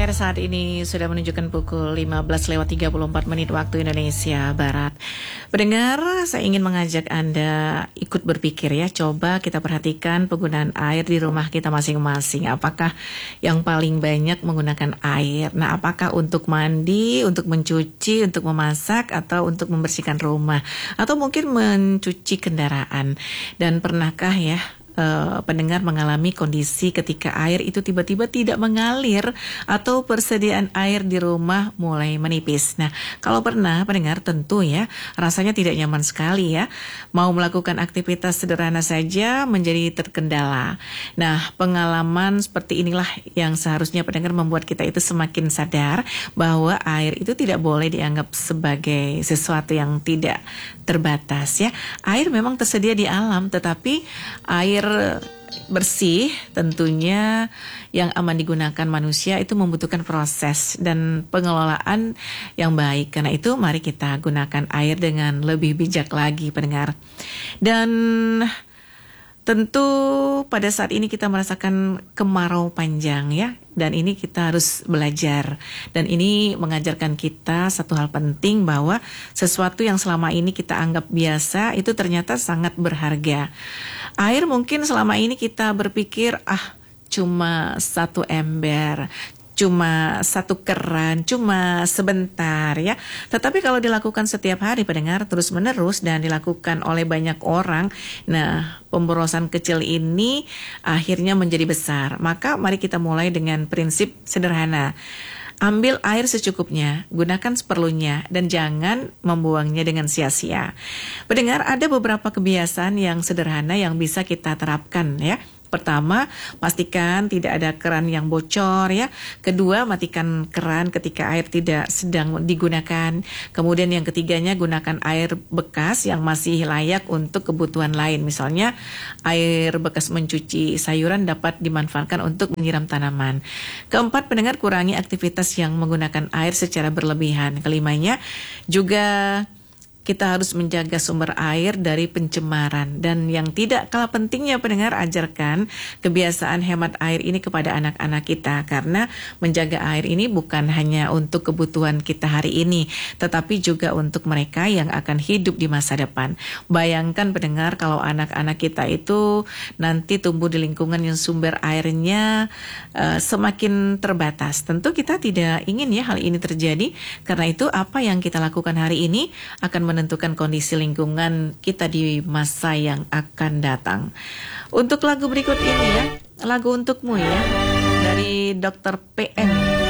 pada saat ini sudah menunjukkan pukul 15:34 waktu Indonesia Barat. Pendengar, saya ingin mengajak Anda ikut berpikir ya. Coba kita perhatikan penggunaan air di rumah kita masing-masing. Apakah yang paling banyak menggunakan air? Nah, apakah untuk mandi, untuk mencuci, untuk memasak, atau untuk membersihkan rumah? Atau mungkin mencuci kendaraan? Dan pernahkah ya pendengar mengalami kondisi ketika air itu tiba-tiba tidak mengalir atau persediaan air di rumah mulai menipis. Nah, kalau pernah pendengar tentu ya rasanya tidak nyaman sekali ya. Mau melakukan aktivitas sederhana saja menjadi terkendala. Nah, pengalaman seperti inilah yang seharusnya pendengar membuat kita itu semakin sadar bahwa air itu tidak boleh dianggap sebagai sesuatu yang tidak terbatas ya. Air memang tersedia di alam, tetapi air bersih tentunya yang aman digunakan manusia itu membutuhkan proses dan pengelolaan yang baik. Karena itu mari kita gunakan air dengan lebih bijak lagi pendengar. Dan tentu pada saat ini kita merasakan kemarau panjang ya. Dan ini kita harus belajar. Dan ini mengajarkan kita satu hal penting bahwa sesuatu yang selama ini kita anggap biasa itu ternyata sangat berharga. Air mungkin selama ini kita berpikir cuma satu ember, cuma satu keran, cuma sebentar ya. Tetapi kalau dilakukan setiap hari pendengar terus menerus dan dilakukan oleh banyak orang, nah pemborosan kecil ini akhirnya menjadi besar. Maka mari kita mulai dengan prinsip sederhana. Ambil air secukupnya, gunakan seperlunya, dan jangan membuangnya dengan sia-sia. Pendengar, ada beberapa kebiasaan yang sederhana yang bisa kita terapkan ya. Pertama, pastikan tidak ada keran yang bocor ya. Kedua, matikan keran ketika air tidak sedang digunakan. Kemudian yang ketiganya, gunakan air bekas yang masih layak untuk kebutuhan lain. Misalnya, air bekas mencuci sayuran dapat dimanfaatkan untuk menyiram tanaman. Keempat, pendengar, kurangi aktivitas yang menggunakan air secara berlebihan. Kelimanya, juga kita harus menjaga sumber air dari pencemaran. Dan yang tidak kalah pentingnya pendengar, ajarkan kebiasaan hemat air ini kepada anak-anak kita. Karena menjaga air ini bukan hanya untuk kebutuhan kita hari ini, tetapi juga untuk mereka yang akan hidup di masa depan. Bayangkan pendengar kalau anak-anak kita itu nanti tumbuh di lingkungan yang sumber airnya semakin terbatas. Tentu kita tidak ingin ya hal ini terjadi. Karena itu apa yang kita lakukan hari ini akan menentukan kondisi lingkungan kita di masa yang akan datang. Untuk lagu berikut ini ya, lagu untukmu ya, dari Dr. PM.